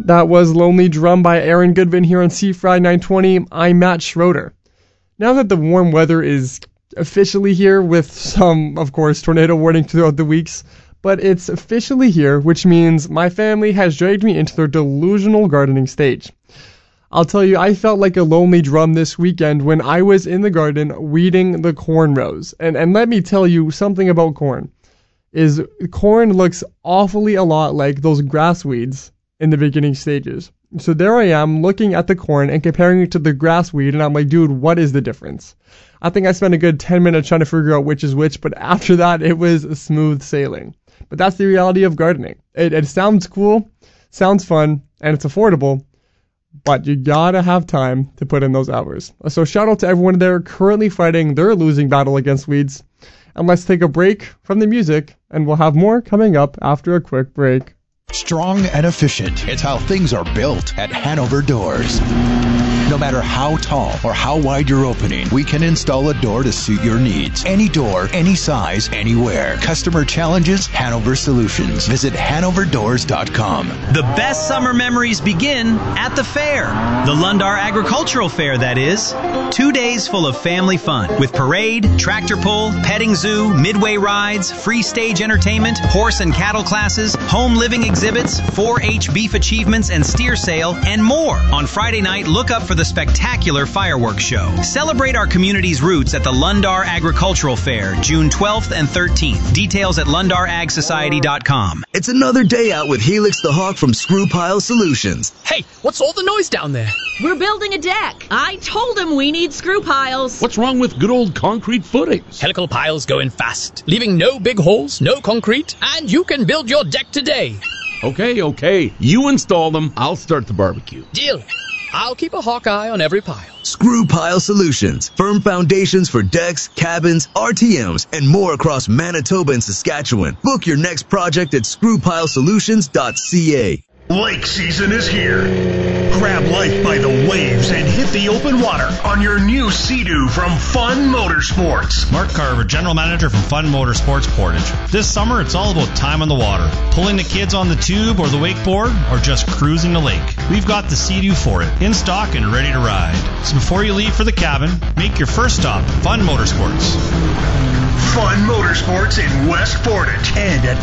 that was Lonely Drum by Aaron Goodwin here on C-Fry 920. I'm Matt Schroeder. Now that the warm weather is officially here with some, of course, tornado warning throughout the weeks, but it's officially here, which means my family has dragged me into their delusional gardening stage. I'll tell you, I felt like a lonely drum this weekend when I was in the garden weeding the corn rows. And let me tell you something about corn. Corn looks awfully a lot like those grass weeds in the beginning stages. So there I am looking at the corn and comparing it to the grass weed, and I'm like, dude, what is the difference? I think I spent a good 10 minutes trying to figure out which is which, but after that, it was smooth sailing. But that's the reality of gardening. It sounds cool, sounds fun, and it's affordable, but you gotta have time to put in those hours. So shout out to everyone there currently fighting their losing battle against weeds. And let's take a break from the music, and we'll have more coming up after a quick break. Strong and efficient. It's how things are built at Hanover Doors. No matter how tall or how wide your opening, we can install a door to suit your needs. Any door, any size, anywhere. Customer challenges, Hanover Solutions. Visit hanoverdoors.com. The best summer memories begin at the fair. The Lundar Agricultural Fair, that is. 2 days full of family fun with parade, tractor pull, petting zoo, midway rides, free stage entertainment, horse and cattle classes, home living exhibits, 4-H beef achievements and steer sale, and more. On Friday night, look up for the spectacular fireworks show. Celebrate our community's roots at the Lundar Agricultural Fair, June 12th and 13th. Details at LundarAgSociety.com. It's another day out with Helix the Hawk from Screw Pile Solutions. Hey, what's all the noise down there? We're building a deck. I told him we need screw piles. What's wrong with good old concrete footings? Helical piles go in fast, leaving no big holes, no concrete, and you can build your deck today. Okay. You install them. I'll start the barbecue. Deal. I'll keep a hawk eye on every pile. Screw Pile Solutions. Firm foundations for decks, cabins, RTMs, and more across Manitoba and Saskatchewan. Book your next project at screwpilesolutions.ca. Lake season is here. Grab life by the waves and hit the open water on your new Sea-Doo from Fun Motorsports. Mark Carver, General Manager from Fun Motorsports Portage. This summer, it's all about time on the water. Pulling the kids on the tube or the wakeboard, or just cruising the lake. We've got the Sea-Doo for it, in stock and ready to ride. So before you leave for the cabin, make your first stop at Fun Motorsports. Fun Motorsports in West Portage and at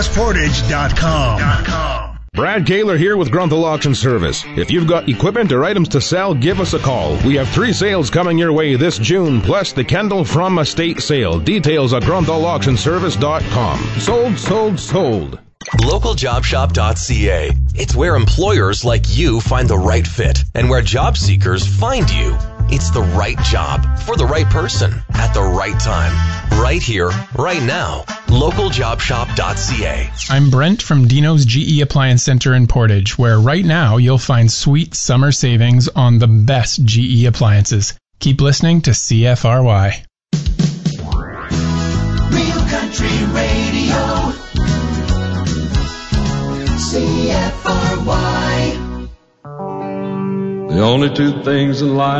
fmsportage.com. Brad Kaler here with Grunthal Auction Service. If you've got equipment or items to sell, give us a call. We have 3 sales coming your way this June, plus the Kendall From Estate sale. Details at grunthallauctionservice.com. Sold. LocalJobShop.ca. It's where employers like you find the right fit and where job seekers find you. It's the right job for the right person at the right time. Right here, right now. LocalJobShop.ca. I'm Brent from Dino's GE Appliance Center in Portage, where right now you'll find sweet summer savings on the best GE appliances. Keep listening to CFRY. Real Country Radio. CFRY. The only 2 things in life